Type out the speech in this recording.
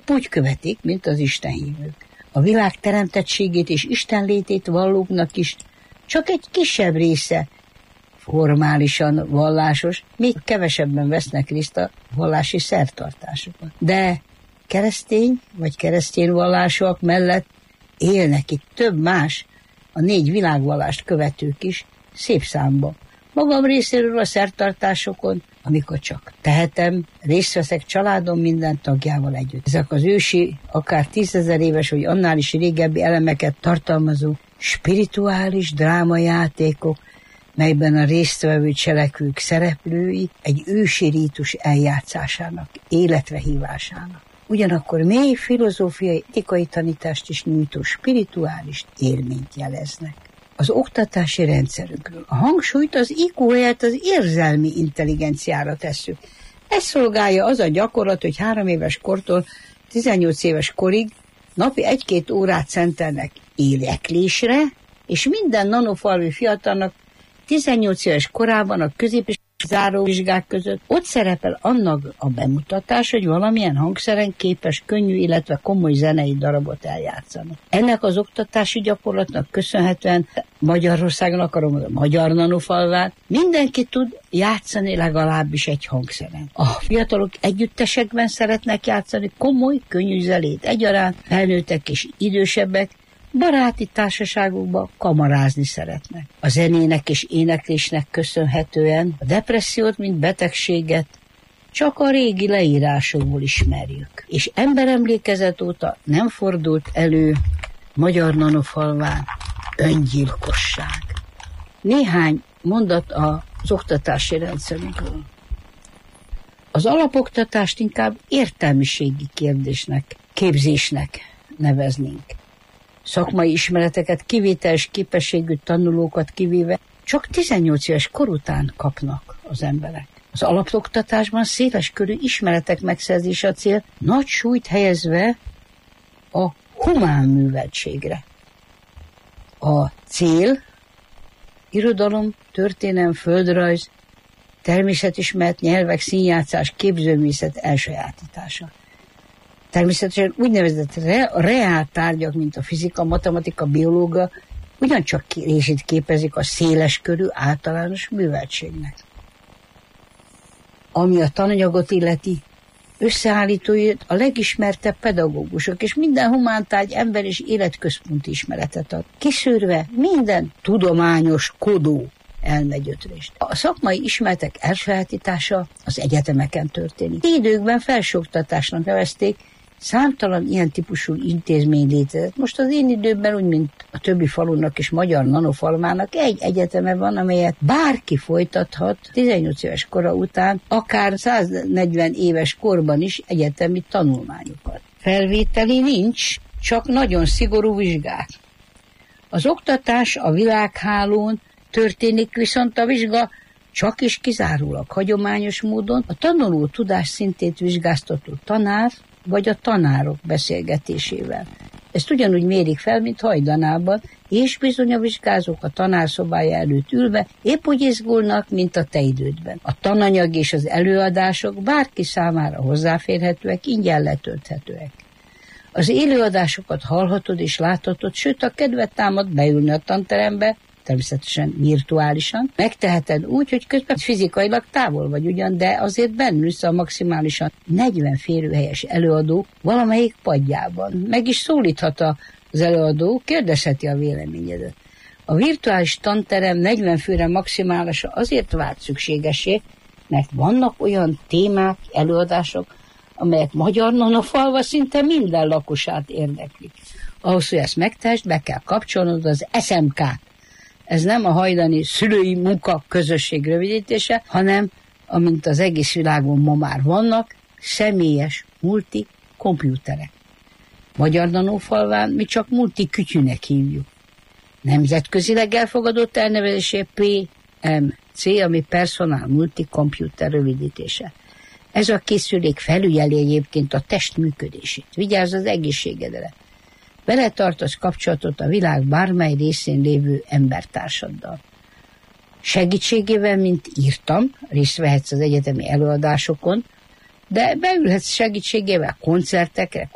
épp úgy követik, mint az istenhívők. A világ teremtettségét és istenlétét vallóknak is csak egy kisebb része formálisan vallásos, még kevesebben vesznek részt a vallási szertartásokon. De keresztény vagy keresztény vallásúak mellett élnek itt több más, a 4 világvallást követők is szép számban. Magam részéről a szertartásokon, amikor csak tehetem, részt veszek családom minden tagjával együtt. Ezek az ősi, akár 10 000 éves, vagy annál is régebbi elemeket tartalmazó spirituális drámajátékok, melyben a résztvevő cselekvők szereplői egy ősi rítus eljátszásának, életre hívásának. Ugyanakkor mély filozófiai, etikai tanítást is nyújtó spirituális élményt jeleznek. Az oktatási rendszerünkről a hangsúlyt az IQ helyett az érzelmi intelligenciára tesszük. Ez szolgálja az a gyakorlat, hogy 3 éves kortól 18 éves korig napi 1-2 órát szentelnek éneklésre, és minden nanofalvi fiatalnak 18 éves korában a középis záróvizsgák között ott szerepel annak a bemutatás, hogy valamilyen hangszeren képes könnyű, illetve komoly zenei darabot eljátszani. Ennek az oktatási gyakorlatnak köszönhetően Magyarországon, akarom a magyar nanofalván, mindenki tud játszani legalábbis egy hangszeren. A fiatalok együttesekben szeretnek játszani komoly, könnyű zenét egyaránt, felnőttek és idősebbek, baráti társaságokban kamarázni szeretnek. A zenének és éneklésnek köszönhetően a depressziót, mint betegséget csak a régi leírásokból ismerjük. És emberemlékezet óta nem fordult elő magyar nanofalván öngyilkosság. Néhány mondat az oktatási rendszerünkről. Az alapoktatást inkább értelmiségi kérdésnek, képzésnek neveznénk. Szakmai ismereteket, kivételes képességű tanulókat kivéve csak 18 éves kor után kapnak az emberek. Az alapoktatásban széles körű ismeretek megszerzése a cél, nagy súlyt helyezve a humán műveltségre. A cél irodalom, történelem, földrajz, természetismeret, nyelvek, színjátszás, képzőművészet elsajátítása. Természetesen úgynevezett reál tárgyak, mint a fizika, matematika, biológia, ugyancsak részét képezik a széles körű általános műveltségnek. Ami a tananyagot illeti, összeállítóit a legismertebb pedagógusok, és minden humántárgy ember és életközponti ismeretet ad. Kiszűrve minden tudományos kodó elmegyötrést. A szakmai ismeretek elsajátítása az egyetemeken történik. Időkben felsőoktatásnak nevezték, számtalan ilyen típusú intézmény létezett. Most az én időben, úgy mint a többi falunak és magyar nanofalmának egy egyeteme van, amelyet bárki folytathat 18 éves kora után, akár 140 éves korban is egyetemi tanulmányokat. Felvételi nincs, csak nagyon szigorú vizsgák. Az oktatás a világhálón történik, viszont a vizsga csak is kizárólag hagyományos módon a tanuló tudás szintét vizsgáztató tanár vagy a tanárok beszélgetésével. Ezt ugyanúgy mérik fel, mint hajdanában, és bizony a vizsgázók a tanárszobája előtt ülve épp úgy izgulnak, mint a te idődben. A tananyag és az előadások bárki számára hozzáférhetőek, ingyen letölthetőek. Az élőadásokat hallhatod és láthatod, sőt a kedvet támad beülni a tanterembe, természetesen virtuálisan. Megteheted úgy, hogy közben fizikailag távol vagy ugyan, de azért bennülsz a maximálisan 40 férőhelyes előadó valamelyik padjában. Meg is szólíthat az előadó, kérdezheti a véleményedet. A virtuális tanterem 40 főre maximálisan azért vált szükségessé, mert vannak olyan témák, előadások, amelyek magyar nanofalva szinte minden lakosát érdeklik. Ahhoz, hogy ezt megtehessd, be kell kapcsolnod az SMK-t. Ez nem a hajdani szülői munka közösség rövidítése, hanem, amint az egész világon ma már vannak, személyes multi-kompjúterek. Magyar nanofalván mi csak multi-kütyűnek hívjuk. Nemzetközileg elfogadott elnevezésé PMC, ami Personal Multi-Computer rövidítése. Ez a készülék felügyeli egyébként a test működését, vigyázz az egészségedre. Vele tartasz kapcsolatot a világ bármely részén lévő embertársaddal. Segítségével, mint írtam, részt vehetsz az egyetemi előadásokon, de beülhetsz segítségével koncertekre,